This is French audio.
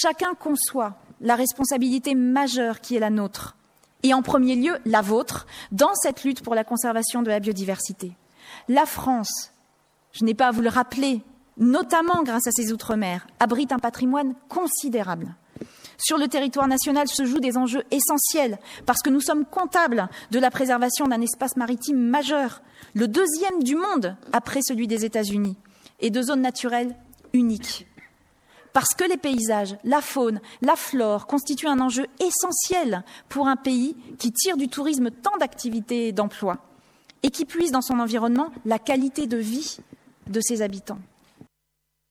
chacun conçoit la responsabilité majeure qui est la nôtre, et en premier lieu la vôtre, dans cette lutte pour la conservation de la biodiversité. La France, je n'ai pas à vous le rappeler, notamment grâce à ses outre-mer, abrite un patrimoine considérable. Sur le territoire national se jouent des enjeux essentiels parce que nous sommes comptables de la préservation d'un espace maritime majeur, le deuxième du monde après celui des États-Unis, et de zones naturelles uniques. Parce que les paysages, la faune, la flore constituent un enjeu essentiel pour un pays qui tire du tourisme tant d'activités et d'emplois et qui puise dans son environnement la qualité de vie de ses habitants.